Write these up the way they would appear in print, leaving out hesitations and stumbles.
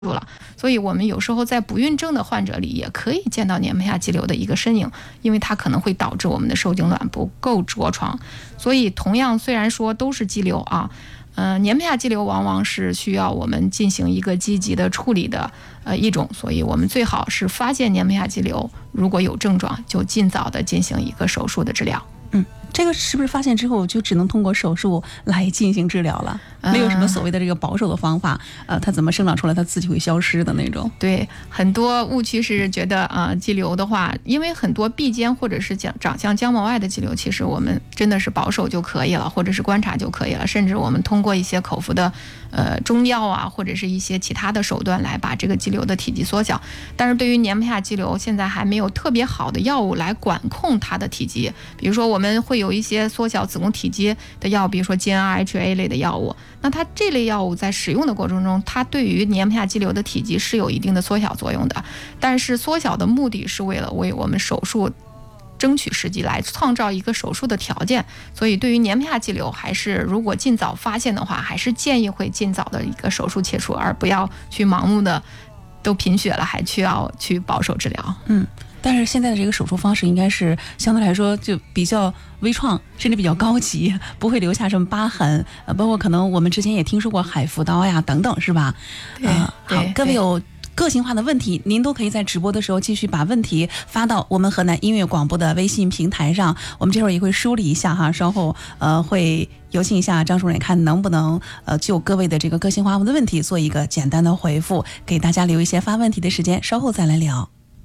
了，所以我们有时候在不孕症的患者里也可以见到黏膜下肌瘤的一个身影，因为它可能会导致我们的受精卵不够着床。所以同样虽然说都是肌瘤啊，黏膜下肌瘤往往是需要我们进行一个积极的处理的一种，所以我们最好是发现黏膜下肌瘤，如果有症状就尽早的进行一个手术的治疗。 这个是不是发现之后就只能通过手术来进行治疗了？没有什么所谓的这个保守的方法，它怎么生长出来它自己会消失的那种？ 对，很多误区是觉得肌瘤的话，因为很多壁间或者是长向浆膜外的肌瘤，其实我们真的是保守就可以了，或者是观察就可以了，甚至我们通过一些口服的中药啊，或者是一些其他的手段来把这个肌瘤的体积缩小。但是对于黏膜下肌瘤，现在还没有特别好的药物来管控它的体积，比如说我们会有一些缩小子宫体积的药，比如说 GnRHa 类的药物，那它这类药物在使用的过程中，它对于黏膜下肌瘤的体积是有一定的缩小作用的，但是缩小的目的是为了为我们手术争取时机，来创造一个手术的条件。所以对于黏膜下肌瘤，还是如果尽早发现的话，还是建议会尽早的一个手术切除，而不要去盲目的都贫血了还需要去保守治疗。 但是现在的这个手术方式应该是相对来说就比较微创，甚至比较高级，不会留下什么疤痕，包括可能我们之前也听说过海扶刀呀等等，是吧？好，各位有个性化的问题，您都可以在直播的时候继续把问题发到我们河南音乐广播的微信平台上，我们这会儿也会梳理一下哈，稍后会有请一下张主任，看能不能就各位的这个个性化的问题做一个简单的回复，给大家留一些发问题的时间，稍后再来聊。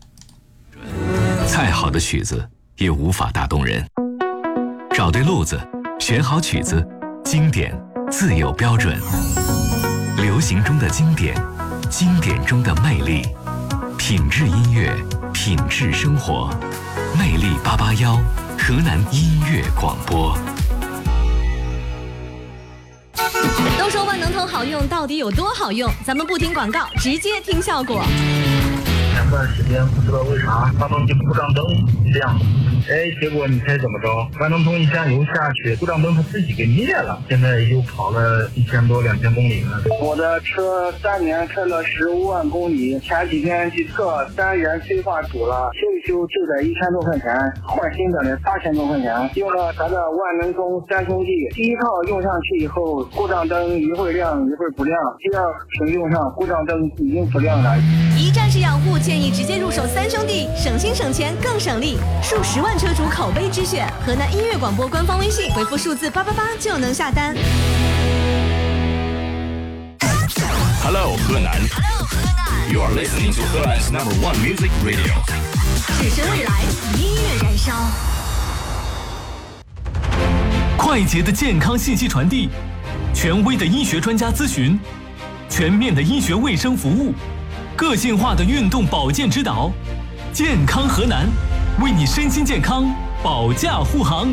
再好的曲子也无法打动人，找对路子，选好曲子，经典自有标准。流行中的经典，经典中的魅力，品质音乐，品质生活。魅力881，河南音乐广播。 都说万能通好用，到底有多好用？咱们不听广告，直接听效果。 前段时间不知道为啥发动机故障灯亮，结果你猜怎么着？万能通一加油下去，故障灯它自己给灭了。现在又跑了1000多2000公里了。 我的车3年开了15万公里，前几天去测3元催化堵了，修一修就得1000多块钱，换新的得8000多块钱。用了咱的万能通3兄弟，第一套用上去以后，故障灯一会儿亮一会儿不亮，第二瓶用上故障灯已经不亮了。 一站式养护，建议直接入手3兄弟，省心省钱更省力，数10万车主口碑之选。河南音乐广播官方微信回复数字888就能下单。 Hello 河南 You are listening to 河南 #1 music radio。 只身未来，音乐燃烧。 快捷的健康信息传递，权威的医学专家咨询，全面的医学卫生服务，个性化的运动保健指导。健康河南，为你身心健康保驾护航。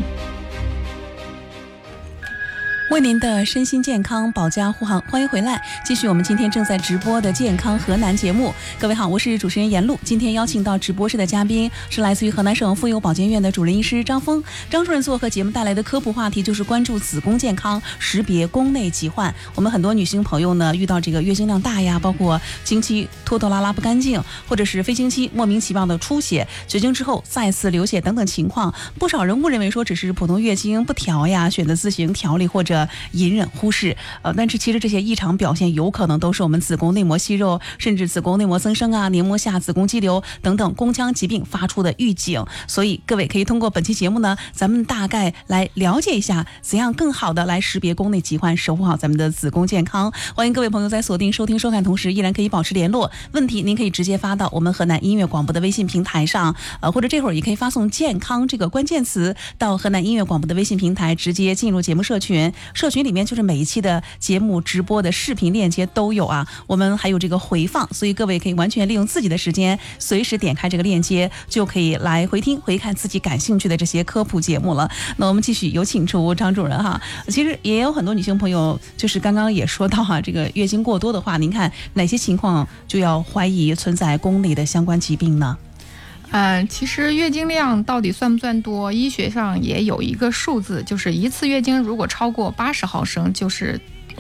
为您的身心健康保驾护航，欢迎回来，继续我们今天正在直播的健康河南节目。各位好，我是主持人严璐，今天邀请到直播室的嘉宾是来自于河南省妇幼保健院的主任医师张峰。张主任做和节目带来的科普话题就是关注子宫健康，识别宫内疾患。我们很多女性朋友呢，遇到这个月经量大呀，包括经期拖拖拉拉不干净，或者是非经期莫名其妙的出血，绝经之后再次流血等等情况，不少人误认为说只是普通月经不调呀，选择自行调理或者隐忍忽视，但是其实这些异常表现有可能都是我们子宫内膜息肉，甚至子宫内膜增生啊、黏膜下子宫肌瘤等等宫腔疾病发出的预警。所以各位可以通过本期节目呢，咱们大概来了解一下怎样更好的来识别宫内疾患，守护好咱们的子宫健康。欢迎各位朋友在锁定收听收看同时，依然可以保持联络。问题您可以直接发到我们河南音乐广播的微信平台上，或者这会儿也可以发送健康这个关键词到河南音乐广播的微信平台，直接进入节目社群。社群里面就是每一期的节目直播的视频链接都有啊，我们还有这个回放，所以各位可以完全利用自己的时间，随时点开这个链接，就可以来回听回看自己感兴趣的这些科普节目了。那我们继续有请出张主任哈。其实也有很多女性朋友就是刚刚也说到哈，这个月经过多的话，您看哪些情况就要怀疑存在宫内的相关疾病呢？ 其实月经量到底算不算多，医学上也有一个数字，就是一次月经如果超过80毫升，就是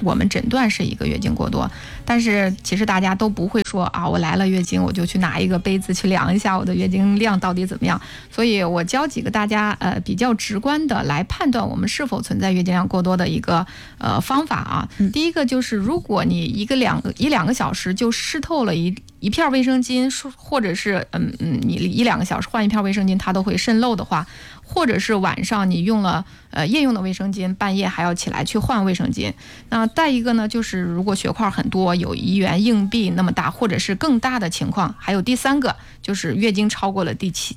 我们诊断是一个月经过多。但是其实大家都不会说啊，我来了月经我就去拿一个杯子去量一下我的月经量到底怎么样。所以我教几个大家比较直观的来判断我们是否存在月经量过多的一个方法啊。第一个就是如果你一两个小时就湿透了一片卫生巾，或者是你1-2个小时换一片卫生巾它都会渗漏的话，或者是晚上你用了夜用的卫生巾，半夜还要起来去换卫生巾。那再一个呢，就是如果血块很多，有1元硬币那么大或者是更大的情况。还有第3个就是月经超过了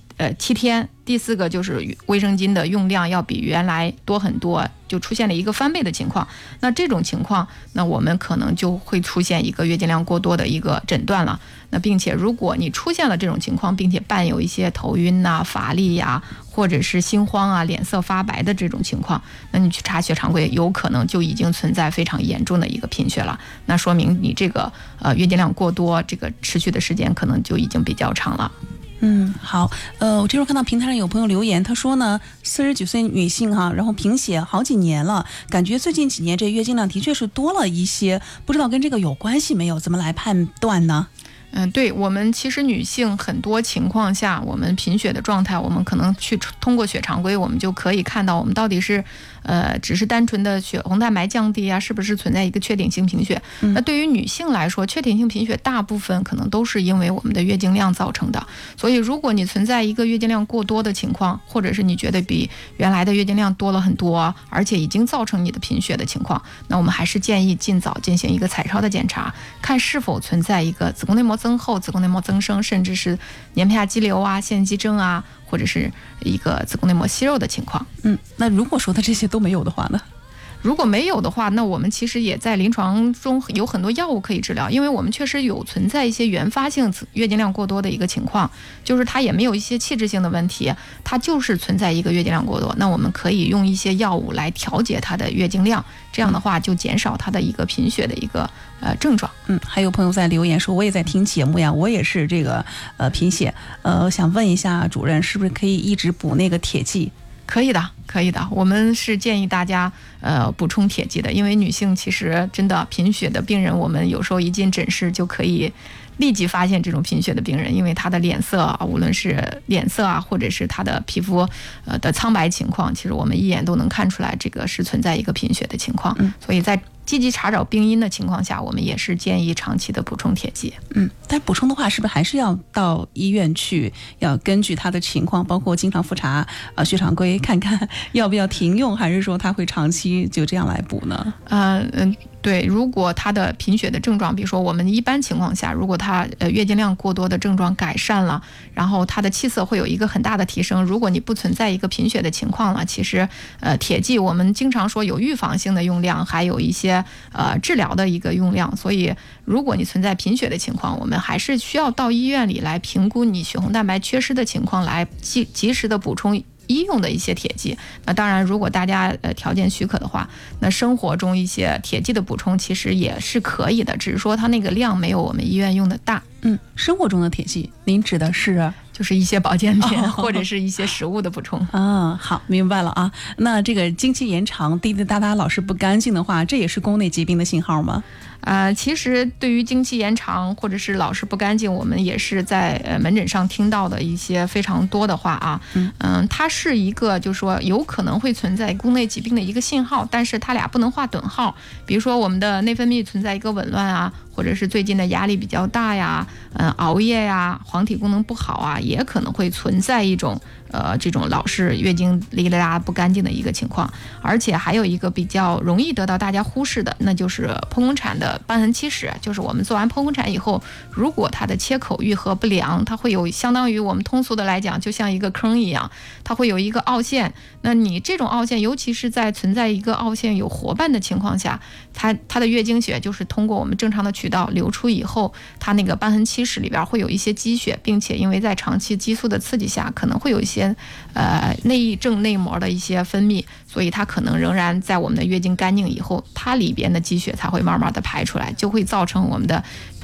7天。第4个就是卫生巾的用量要比原来多很多，就出现了一个翻倍的情况。那这种情况，那我们可能就会出现一个月经量过多的一个诊断了。那并且如果你出现了这种情况，并且伴有一些头晕啊、乏力啊，或者是心慌啊、脸色发白的这种情况，那你去查血常规，有可能就已经存在非常严重的一个贫血了。那说明你这个月经量过多，这个持续的时间可能就已经比较长了。 好，我这时候看到平台上有朋友留言，他说呢，40几岁女性哈，然后贫血好几年了，感觉最近几年这月经量的确是多了一些，不知道跟这个有关系没有？怎么来判断呢？ 对，我们其实女性很多情况下，我们贫血的状态，我们可能去通过血常规，我们就可以看到我们到底是只是单纯的血红蛋白降低啊，是不是存在一个确定性贫血。那对于女性来说，确定性贫血大部分可能都是因为我们的月经量造成的。所以如果你存在一个月经量过多的情况，或者是你觉得比原来的月经量多了很多，而且已经造成你的贫血的情况，那我们还是建议尽早进行一个彩超的检查，看是否存在一个子宫内膜增厚、子宫内膜增生，甚至是黏皮下肌瘤啊、腺肌症啊，或者是一个子宫内膜息肉的情况。 那如果说的这些都没有的话呢？ 如果没有的话，那我们其实也在临床中有很多药物可以治疗，因为我们确实有存在一些原发性月经量过多的一个情况，就是它也没有一些器质性的问题，它就是存在一个月经量过多，那我们可以用一些药物来调节它的月经量，这样的话就减少它的一个贫血的一个症状。 还有朋友在留言说，我也在听节目呀，我也是这个贫血，想问一下主任，是不是可以一直补那个铁剂？ 可以的，可以的。我们是建议大家补充铁剂的，因为女性其实真的贫血的病人，我们有时候一进诊室就可以立即发现这种贫血的病人，因为他的脸色啊，无论是脸色啊，或者是他的皮肤的苍白情况，其实我们一眼都能看出来，这个是存在一个贫血的情况。所以在积极查找病因的情况下，我们也是建议长期的补充铁剂。 但补充的话，是不是还是要到医院去，要根据他的情况，包括经常复查血常规，看看要不要停用，还是说他会长期就这样来补呢？ 对，如果他的贫血的症状，比如说我们一般情况下，如果他月经量过多的症状改善了，然后他的气色会有一个很大的提升，如果你不存在一个贫血的情况了，其实铁剂我们经常说有预防性的用量，还有一些治疗的一个用量，所以如果你存在贫血的情况，我们还是需要到医院里来评估你血红蛋白缺失的情况，来及时的补充医用的一些铁剂。那当然如果大家条件许可的话，那生活中一些铁剂的补充其实也是可以的，只是说它那个量没有我们医院用的大。 生活中的铁剂您指的是就是一些保健品或者是一些食物的补充。 好，明白了啊。那这个经期延长滴滴答答老是不干净的话，这也是宫内疾病的信号吗？ 其实对于经期延长或者是老是不干净，我们也是在门诊上听到的一些非常多的话啊。它是一个就是说有可能会存在宫内疾病的一个信号，但是它俩不能画等号。比如说我们的内分泌存在一个紊乱啊，或者是最近的压力比较大呀，熬夜呀，黄体功能不好啊，也可能会存在一种这种老是月经哩哩啦不干净的一个情况。而且还有一个比较容易得到大家忽视的，那就是剖宫产的瘢痕起始，就是我们做完剖宫产以后，如果它的切口愈合不良，它会有相当于我们通俗的来讲，就像一个坑一样，它会有一个凹陷。那你这种凹陷，尤其是在存在一个凹陷有活瓣的情况下，它的月经血就是通过我们正常的渠道流出以后，它那个瘢痕起始里边会有一些积血，并且因为在长期激素的刺激下，可能会有一些内正内膜的一些分泌，所以它可能仍然在我们的月经干净以后，它里边的积血才会慢慢的排出来，就会造成我们的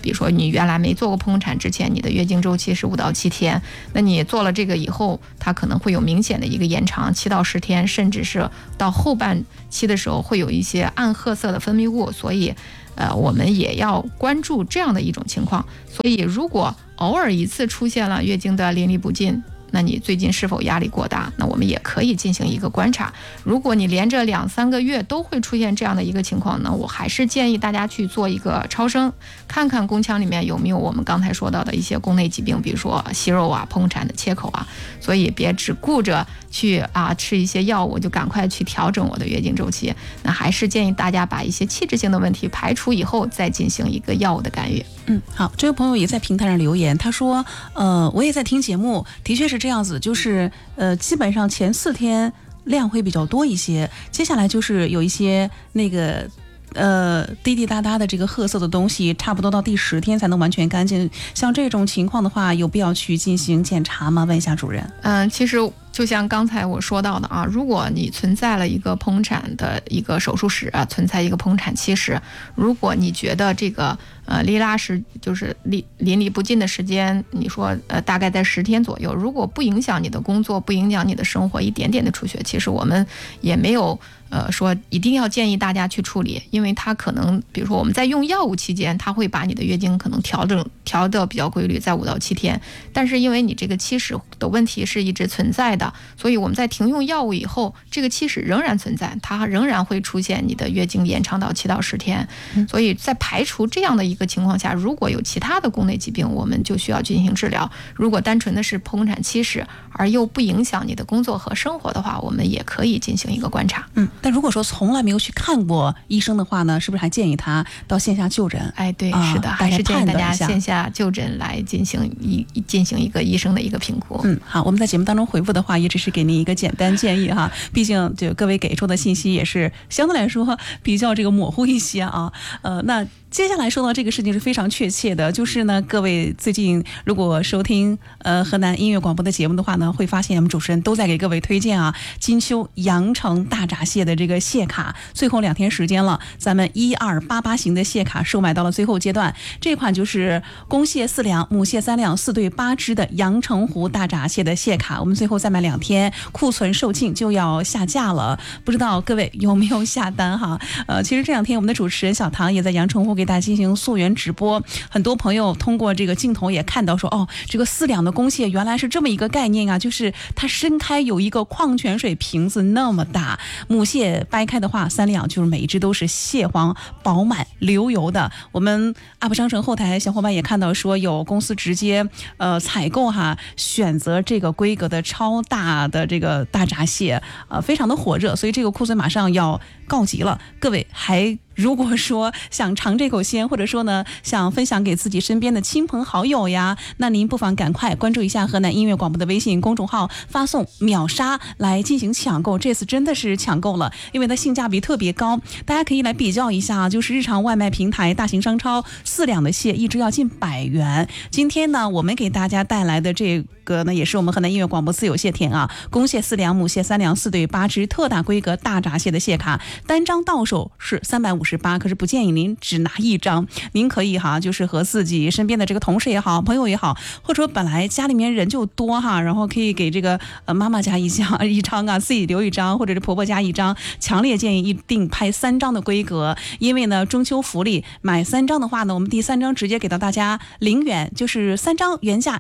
比如说你原来没做过剖宫产之前，你的月经周期是5到7天，那你做了这个以后，它可能会有明显的一个延长，7到10天，甚至是到后半期的时候会有一些暗褐色的分泌物，所以我们也要关注这样的一种情况。所以如果偶尔一次出现了月经的淋漓不尽，那你最近是否压力过大？那我们也可以进行一个观察。如果你连着2-3个月都会出现这样的一个情况呢，我还是建议大家去做一个超声，看看宫腔里面有没有我们刚才说到的一些宫内疾病，比如说息肉啊、剖宫产的切口啊。所以别只顾着去吃一些药物，就赶快去调整我的月经周期。那还是建议大家把一些器质性的问题排除以后，再进行一个药物的干预。 好，这位朋友也在平台上留言，他说我也在听节目，的确是这样子，就是基本上前4天量会比较多一些，接下来就是有一些那个滴滴答答的这个褐色的东西，差不多到第10天才能完全干净。像这种情况的话，有必要去进行检查吗？问一下主任。 其实就像刚才我说到的如果你存在了一个剖宫产的一个手术史存在一个剖宫产期史，如果你觉得这个淋拉时就是淋漓不尽的时间，你说大概在10天左右，如果不影响你的工作，不影响你的生活，一点点的出血，其实我们也没有说一定要建议大家去处理，因为它可能比如说我们在用药物期间，它会把你的月经可能调得比较规律，在5到7天，但是因为你这个期史的问题是一直存在的，所以我们在停用药物以后，这个期史仍然存在，它仍然会出现你的月经延长到7到10天。所以在排除这样的一个情况下，如果有其他的宫内疾病，我们就需要进行治疗。如果单纯的是剖宫产期史而又不影响你的工作和生活的话，我们也可以进行一个观察。 但如果说从来没有去看过医生的话呢，是不是还建议他到线下就诊？ 对，是的，还是建议大家线下就诊来进行一个医生的一个评估。 好，我们在节目当中回复的话，也只是给您一个简单建议哈，毕竟就各位给出的信息也是相对来说比较这个模糊一些那接下来说到这个事情是非常确切的，就是呢，各位最近如果收听河南音乐广播的节目的话呢，会发现我们主持人都在给各位推荐金秋阳城大闸蟹的这个蟹卡，最后2天时间了，咱们1288型的蟹卡售卖到了最后阶段。这款就是公蟹4两，母蟹3两，4对8只的阳澄湖大闸蟹的蟹卡，我们最后再卖2天，库存售罄就要下架了，不知道各位有没有下单哈？其实这2天我们的主持人小唐也在阳澄湖给大家进行溯源直播，很多朋友通过这个镜头也看到说，这个4两的公蟹原来是这么一个概念就是它伸开有一个矿泉水瓶子那么大，母蟹掰开的话3两就是每一只都是蟹黄饱满流油的。我们 UP 商城后台小伙伴也看到说，有公司直接采购选择这个规格的超大的这个大闸蟹，非常的火热，所以这个库存马上要告急了。各位还如果说想尝这口鲜，或者说呢想分享给自己身边的亲朋好友呀，那您不妨赶快关注一下河南音乐广播的微信公众号，发送秒杀来进行抢购。这次真的是抢购了，因为它性价比特别高，大家可以来比较一下，就是日常外卖平台大型商超4两的蟹一只要近100元。今天呢我们给大家带来的这个呢也是我们河南音乐广播自有蟹田公蟹4两，母蟹3两，4对8只特大规格大闸蟹的蟹卡，单张到手是358，可是不建议您只拿1张，您可以就是和自己身边的这个同事也好，朋友也好，或者说本来家里面人就多然后可以给这个妈妈家一张自己留1张，或者是婆婆家1张，强烈建议一定拍3张的规格，因为呢中秋福利买3张的话呢，我们第3张直接给到大家0元，就是3张原价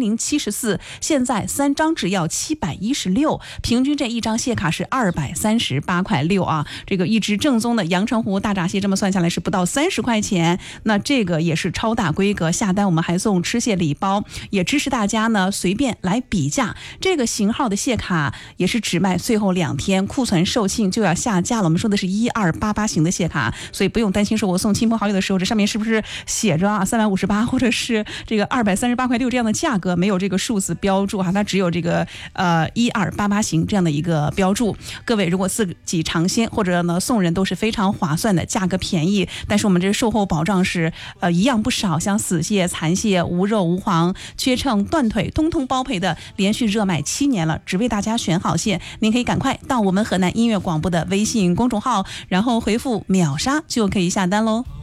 1074，现在3张只要716，平均这1张蟹卡是238块6这个一只正宗的阳澄湖大闸蟹这么算下来是不到30块钱，那这个也是超大规格，下单我们还送吃蟹礼包，也支持大家呢随便来比价。这个型号的蟹卡也是只卖最后2天，库存售罄就要下架了。我们说的是1288型的蟹卡，所以不用担心说我送亲朋好友的时候这上面是不是写着358或者是这个238块6这样的价格，没有这个数字标注它只有这个1288型这样的一个标注。各位如果自己尝鲜或者呢送人都是非常划算的，价格便宜，但是我们这售后保障是一样不少，像死蟹、残蟹、无肉无黄、缺秤、断腿通通包赔的，连续热卖7年了，只为大家选好蟹。您可以赶快到我们河南音乐广播的微信公众号，然后回复秒杀就可以下单喽。